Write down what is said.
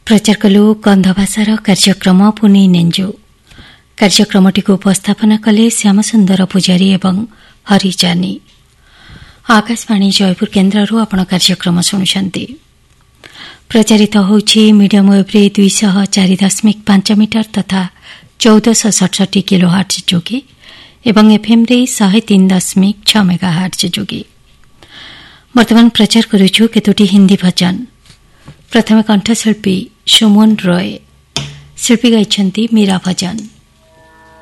प्रचार कलु गंध भाषार कार्यक्रम पुनी नेंजु कार्यक्रमटी उपस्थापना कले श्यामसुंदर पुजारी एवं हरिजानी। आकाशवाणी जयपुर केन्द्रରୁ आपण कार्यक्रम शुणुछंती। प्रचारित होछि मीडियम वेव 204.5 मीटर तथा 1467 किलोहर्ट्ज जोगी एवं एफएम 103.6 मेगाहर्ट्ज जोगी। वर्तमान प्रचार करुछु केतोटी हिंदी भजन। प्रथम कंठशिल्पी सुमन रॉय, शिल्पी गाइछंती मीरा भजन।